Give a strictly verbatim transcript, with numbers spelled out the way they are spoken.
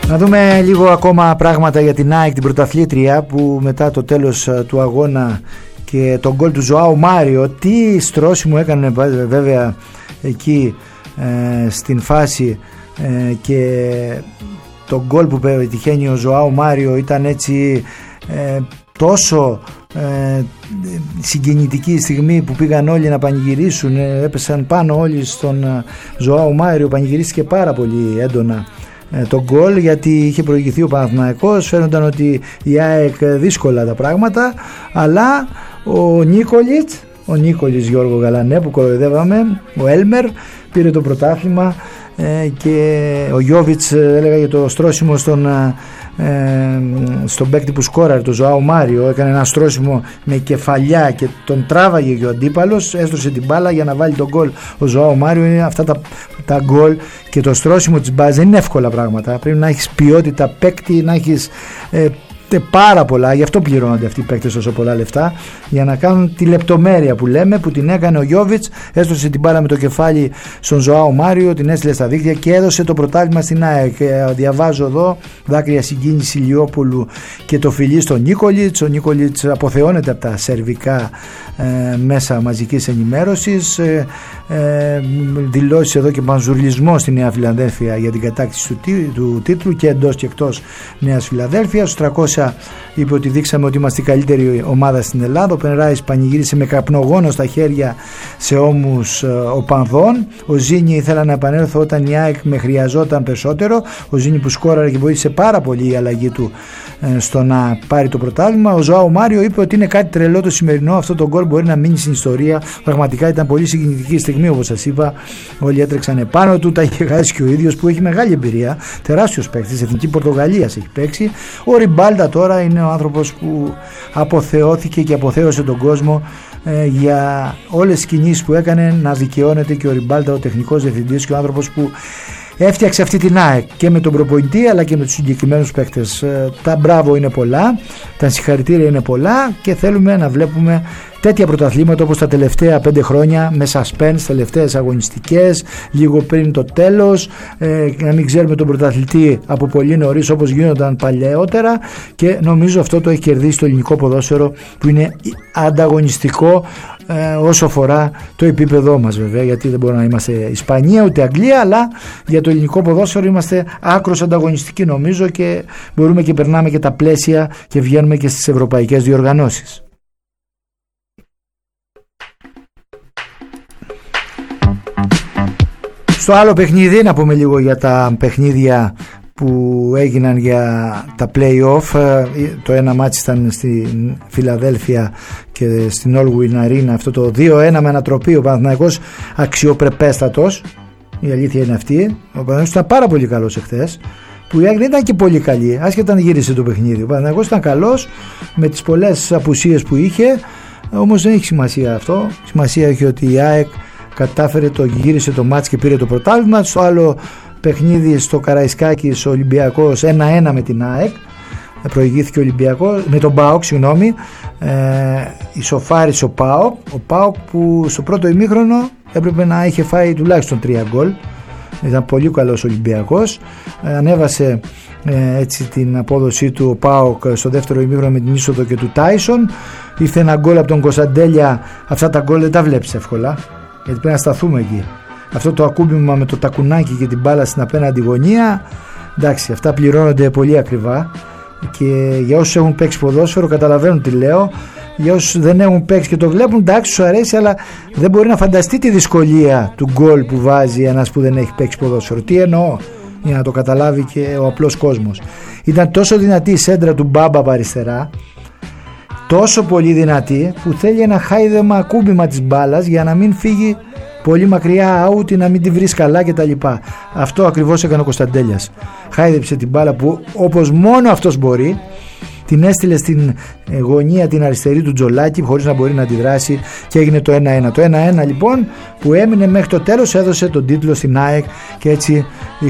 Να δούμε λίγο ακόμα πράγματα για την ΑΕΚ, την πρωταθλήτρια, που μετά το τέλος του αγώνα και τον γκολ του Ζωάου Μάριο, τι στρώσιμο έκανε βέβαια εκεί ε, στην φάση ε, και το γκολ που πετυχαίνει ο Ζωάου Μάριο ήταν έτσι ε, τόσο ε, συγκινητική στιγμή που πήγαν όλοι να πανηγυρίσουν, ε, έπεσαν πάνω όλοι στον ε, Ζωάου Μάριο, πανηγυρίστηκε πάρα πολύ έντονα ε, το γκολ, γιατί είχε προηγηθεί ο Παναθηναϊκός, φαίνονταν ότι η ΑΕΚ δύσκολα τα πράγματα, αλλά ο Νίκολιτς ο Νίκολιτς Γιώργο Γαλανέ που κοροϊδεύαμε, ο Έλμερ πήρε το πρωτάθλημα ε, και ο Γιώβιτς έλεγα για το στρώσιμο στον ε, στον παίκτη που σκόραρε, το Ζωάου Μάριο, έκανε ένα στρώσιμο με κεφαλιά και τον τράβαγε και ο αντίπαλος, έστρωσε την μπάλα για να βάλει τον γκολ ο Ζωάου Μάριο. Είναι αυτά τα, τα γκολ και το στρώσιμο της μπάλας δεν είναι εύκολα πράγματα, πρέπει να έχεις ποιότητα παίκτη, να έχεις ε, πάρα πολλά, γι' αυτό πληρώνονται αυτοί οι παίκτες τόσο πολλά λεφτά, για να κάνουν τη λεπτομέρεια που λέμε, που την έκανε ο Γιώβιτς, έστωσε την μπάλα με το κεφάλι στον Ζωάου Μάριο, την έστειλε στα δίκτυα και έδωσε το πρωτάθλημα στην ΑΕΚ. Διαβάζω εδώ δάκρυα συγκίνηση Λιόπουλου και το φιλί στον Νίκολιτς. Ο Νίκολιτς αποθεώνεται από τα σερβικά ε, μέσα μαζικής ενημέρωσης, ε, ε, δηλώσει εδώ και πανζουρλισμό στη Νέα Φιλαδέλφια για την κατάκτηση του, του τίτλου και εντός και εκτός Νέας Φιλαδέλφειας. Στους τριακόσια είπε ότι δείξαμε ότι είμαστε η καλύτερη ομάδα στην Ελλάδα. Ο Πενράης πανηγύρισε με καπνογόνο στα χέρια σε ώμους ε, οπανδών. Ο Ζήνη ήθελα να επανέλθω όταν η ΑΕΚ με χρειαζόταν περισσότερο. Ο Ζήνη που σκόραρε και βοήθησε πάρα πολύ η αλλαγή του ε, στο να πάρει το πρωτάθλημα. Ο Ζωάου Μάριο είπε ότι είναι κάτι τρελό το σημερινό. Αυτό το γκολ μπορεί να μείνει στην ιστορία. Πραγματικά ήταν πολύ συγκινητική στιγμή, όπως σας είπα. Όλοι έτρεξαν επάνω του. Τα είχε χάσει και ο ίδιος που έχει μεγάλη εμπειρία. Τεράστιος παίκτης. Εθνική Πορτογαλίας έχει παίξει. Ο Ριμπάλτα τώρα είναι ο άνθρωπος που αποθεώθηκε και αποθέωσε τον κόσμο ε, για όλες τις κινήσεις που έκανε, να δικαιώνεται και ο Ριμπάλτα, ο τεχνικός διευθυντής και ο άνθρωπος που έφτιαξε αυτή την ΑΕΚ και με τον προπονητή αλλά και με τους συγκεκριμένους παίκτες. Ε, τα μπράβο είναι πολλά, τα συγχαρητήρια είναι πολλά και θέλουμε να βλέπουμε τέτοια πρωταθλήματα όπως τα τελευταία πέντε χρόνια, με suspense, τελευταίες αγωνιστικές, λίγο πριν το τέλος, ε, να μην ξέρουμε τον πρωταθλητή από πολύ νωρίς όπως γίνονταν παλαιότερα, και νομίζω αυτό το έχει κερδίσει το ελληνικό ποδόσφαιρο που είναι ανταγωνιστικό ε, όσο αφορά το επίπεδό μας, βέβαια, γιατί δεν μπορούμε να είμαστε Ισπανία ούτε Αγγλία, αλλά για το ελληνικό ποδόσφαιρο είμαστε άκρως ανταγωνιστικοί νομίζω και μπορούμε και περνάμε και τα πλαίσια και βγαίνουμε και στις ευρωπαϊκές διοργανώσεις. Στο άλλο παιχνίδι, να πούμε λίγο για τα παιχνίδια που έγιναν για τα play-off. Το ένα μάτς ήταν στη Φιλαδέλφια και στην Allwyn Arena, αυτό το δύο ένα με ανατροπή. Ο Παναθηναϊκός αξιοπρεπέστατος, η αλήθεια είναι αυτή. Ο Παναθηναϊκός ήταν πάρα πολύ καλός εχθές, που η ΑΕΚ δεν ήταν και πολύ καλή, άσχετα αν γύρισε το παιχνίδι. Ο Παναθηναϊκός ήταν καλός με τις πολλές απουσίες που είχε, όμως δεν έχει σημασία αυτό. Σημασία έχει ότι η ΑΕΚ κατάφερε, το γύρισε το μάτς και πήρε το πρωτάθλημα. Στο άλλο παιχνίδι στο Καραϊσκάκης ο Ολυμπιακός ένα ένα με την ΑΕΚ, προηγήθηκε ο Ολυμπιακός με τον ΠΑΟΚ, συγγνώμη, ε, ισοφάρισε ο ΠΑΟΚ, ο ΠΑΟΚ που στο πρώτο ημίχρονο έπρεπε να είχε φάει τουλάχιστον τρία γκολ. Ήταν πολύ καλός ο Ολυμπιακός, ε, ανέβασε ε, έτσι την απόδοσή του ο ΠΑΟΚ στο δεύτερο ημίχρονο με την είσοδο και του Τάισον. Ήρθε ένα γκολ από τον Κωνσταντέλια. Αυτά τα γκολ δεν τα βλέπεις εύκολα, γιατί πρέπει να σταθούμε εκεί. Αυτό το ακούμπημα με το τακουνάκι και την μπάλα στην απέναντι γωνία, εντάξει, αυτά πληρώνονται πολύ ακριβά, και για όσους έχουν παίξει ποδόσφαιρο καταλαβαίνουν τι λέω. Για όσους δεν έχουν παίξει και το βλέπουν, εντάξει, σου αρέσει, αλλά δεν μπορεί να φανταστεί τη δυσκολία του γκολ που βάζει ένας που δεν έχει παίξει ποδόσφαιρο. Τι εννοώ, για να το καταλάβει και ο απλός κόσμος. Ήταν τόσο δυνατή η σέντρα του Μπάμπα από αριστερά, τόσο πολύ δυνατή, που θέλει ένα χάιδεμα ακούμπημα της μπάλας για να μην φύγει πολύ μακριά out ή να μην τη βρει καλά κτλ. Αυτό ακριβώς έκανε ο Κωνσταντέλιας. Χάιδεψε την μπάλα που όπως μόνο αυτός μπορεί, την έστειλε στην γωνία την αριστερή του Τζολάκη χωρίς να μπορεί να αντιδράσει και έγινε το ένα ένα. Το ένα ένα λοιπόν που έμεινε μέχρι το τέλος έδωσε τον τίτλο στην ΑΕΚ, και έτσι